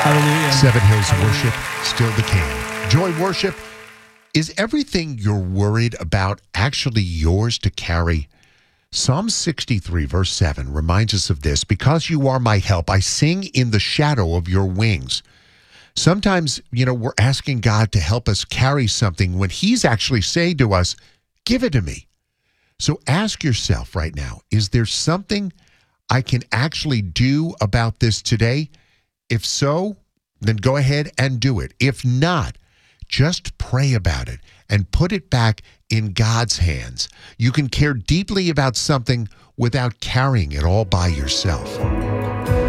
Hallelujah. Seven Hills Hallelujah. Worship, still the king. Joy Worship, is everything you're worried about actually yours to carry? Psalm 63, verse 7 reminds us of this. Because you are my help, I sing in the shadow of your wings. Sometimes, we're asking God to help us carry something when he's actually saying to us, give it to me. So ask yourself right now, is there something I can actually do about this today? If so, then go ahead and do it. If not, just pray about it and put it back in God's hands. You can care deeply about something without carrying it all by yourself.